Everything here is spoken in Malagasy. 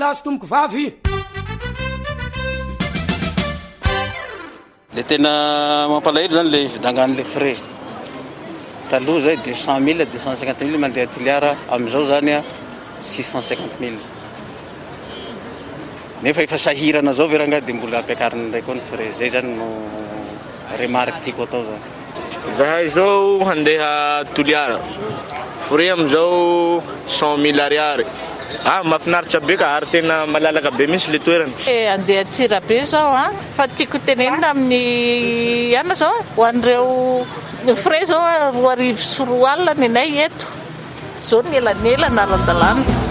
lahy sy tomboky vavy. Le tena mampalahelo zany le vidangan'le frais. Taloha zay 200 000 250 000 mandeha tiliara, amizao zany a 650 000. Nefa efa sahirana zao veranga dia mbola ampiakarina ndray koa ny frais. Zay zany no remarque tiako atao zany. Zahay zao handeha toliara, frais amizao 100 000 ariary. Mahafinaritra be ka ary tena malalaka be mihitsy le toerana. Andeha Antsirabe zao fa tiako tenenina amin'ny ana zao ho an'ireo frais zao 2 arivo sy 4 alina ny anay eto. Zao ny elanelana ara-dalàna.